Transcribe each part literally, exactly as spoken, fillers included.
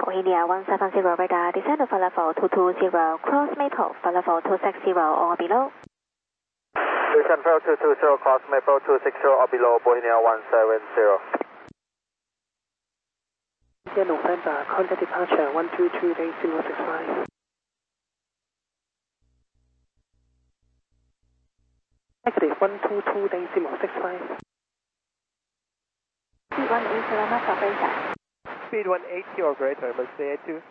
Bohemia one seven zero radar, descend to flight level two two zero, cross Maple, flight level two six zero or below. Descend level two two zero, cross Maple two six zero or below, Bohemia one seven zero. India November, contact departure one two two dash zero six five. Negative one two two dash zero six five. Speed one eight zero knots operator. Speed one eighty or greater, let's say A two.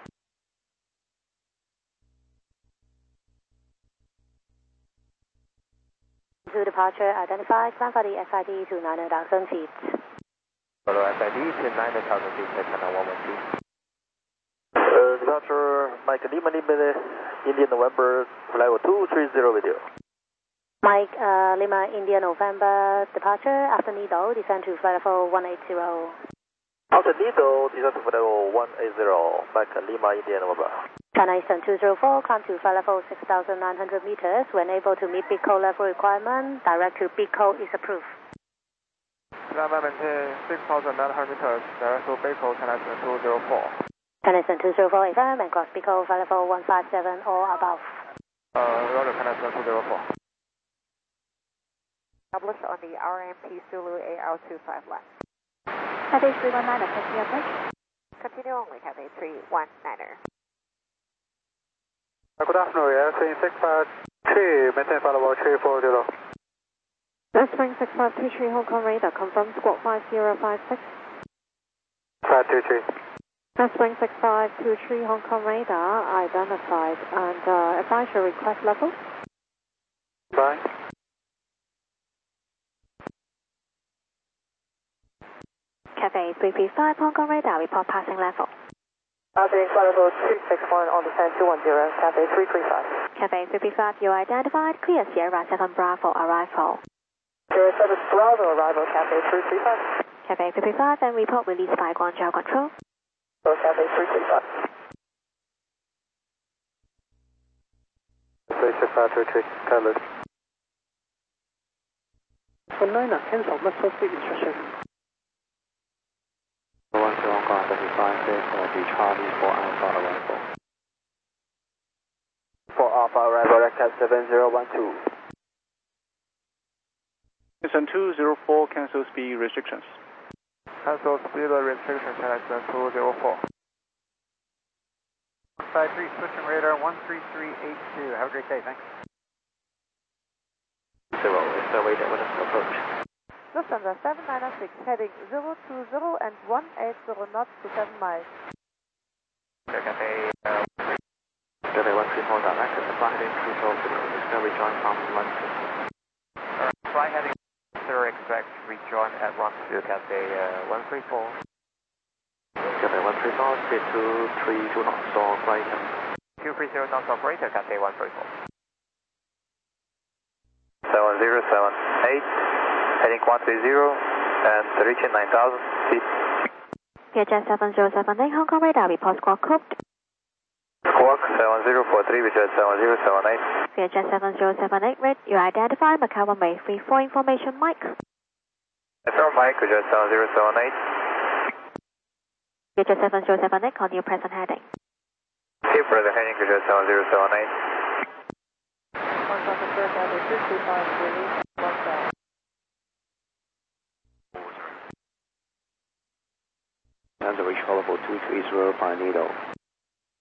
To departure identified, plan for the S I D to nine thousand feet. Follow S I D to nine thousand feet, channel one one two. Uh, departure, Mike Lima Lima, India November, level two three zero video. Mike uh, Lima India November, departure after Nido, descend to flight level one eighty. After Nido, descend to flight level one eighty, Mike Lima India November. China Eastern two zero four, climb to flight level six thousand nine hundred meters. When able to meet BICO level requirement, direct to BICO is approved. Climb maintain six thousand nine hundred meters, direct to BICO, China Eastern two zero four. China Eastern two zero four A M and cross BICO flight level one five seven or above. Uh, Roger, China Eastern two zero four. Published on the R M P Zulu A L two five one. Cathay three one nine, taxi approach. Continue only, Cathay three one nine. Good afternoon, yeah, Swing six five three, maintain flight level three four zero. West Spring six five two three, Hong Kong radar, confirm squawk five zero five six. five two three. West Spring six five two three, Hong Kong radar, identified, and uh, advise your request level. Bye. Cathay three three five, Hong Kong radar, report passing level. Passing flight level two six one on descent two one zero, Cathay three three five. Cathay three three five, you are identified, clear Sierra seven Bravo arrival. Sierra seven Bravo arrival, Cathay three three five. Cathay three three five, and report release by Guangzhou Control. So Cathay three three five. three six five three three, Carlos. From Niner, cancel muscle speed instruction. one to Hong Kong, identify for the Charlie for Alpha arrival. For Alpha arrival, Recap seven zero one two. Listen two zero four, cancel speed restrictions. Cancel speed restriction, China two zero four. five three, switching radar one three three eight two. Have a great day, thanks. Zero, is the way that we're approach. Lufthansa seven nine six, heading zero two zero and one eight zero knots to seven miles. Cathay uh, Cathay one three four, direct to fly heading two zero zero, discovery join from London. Alright, fly heading zero, expect rejoin at Rockville, Cathay uh, one three four. Cathay one three four, speed two three two knots, operator. two three zero knots, operator, Cathay one three four. seven zero seven eight, heading one three zero, and reaching nine thousand feet. Vietjet seven zero seven eight, Hong Kong radar, report squawk cooked. Squawk seven zero four three, Vietjet seven zero seven eight. Vietjet seven zero seven eight, red, you identify Macau one way three four information, Mike. Affirm Mike, Vietjet seven zero seven eight. Vietjet seven zero seven eight, continue present heading. Keep present heading, Vietjet seven zero seven eight. And the reach level two three zero by Nido.